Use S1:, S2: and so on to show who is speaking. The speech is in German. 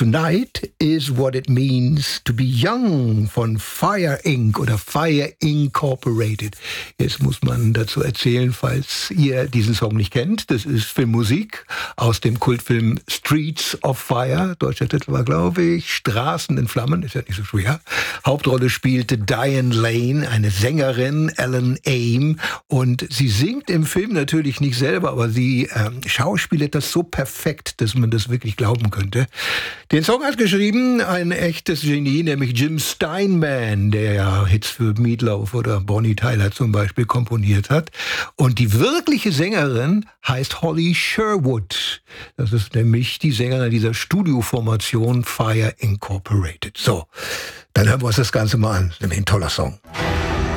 S1: Tonight is what it means to be young von Fire Inc. oder Fire Incorporated. Jetzt muss man dazu erzählen, falls ihr diesen Song nicht kennt. Das ist Filmmusik aus dem Kultfilm Streets of Fire. Deutscher Titel war, glaube ich, Straßen in Flammen. Ist ja nicht so schwer. Hauptrolle spielte Diane Lane, eine Sängerin, Ellen Aim. Und sie singt im Film natürlich nicht selber, aber sie schauspielert das so perfekt, dass man das wirklich glauben könnte. Den Song hat geschrieben ein echtes Genie, nämlich Jim Steinman, der ja Hits für Meatloaf oder Bonnie Tyler zum Beispiel komponiert hat. Und die wirkliche Sängerin heißt Holly Sherwood. Das ist nämlich die Sängerin dieser Studioformation Fire Incorporated. So, dann hören wir uns das Ganze mal an. Das ist nämlich ein toller Song.